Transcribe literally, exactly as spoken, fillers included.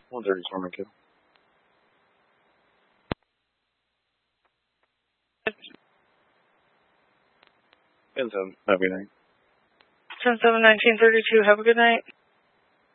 one thirty Storm Kill. ten seven, have a good night. ten seven nineteen thirty-two, have a good night.